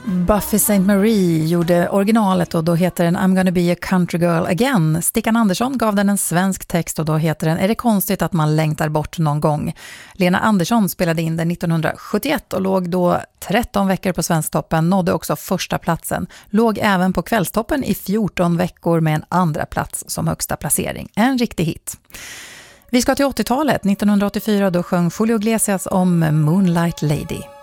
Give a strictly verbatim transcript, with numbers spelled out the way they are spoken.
Buffy Saint Marie gjorde originalet och då heter den I'm gonna be a country girl again. Stickan Andersson gav den en svensk text och då heter den Är det konstigt att man längtar bort någon gång? Lena Andersson spelade in den nittonhundrasjuttioett och låg då tretton veckor på Svensktoppen, nådde också första platsen. Låg även på Kvällstoppen i fjorton veckor med en andra plats som högsta placering. En riktig hit. Vi ska till åttiotalet. nittonhundraåttiofyra då sjöng Julio Iglesias om Moonlight Lady.